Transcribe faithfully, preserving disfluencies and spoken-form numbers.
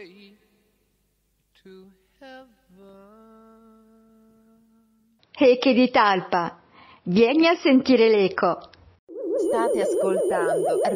Eche di talpa, vieni a sentire l'eco. State ascoltando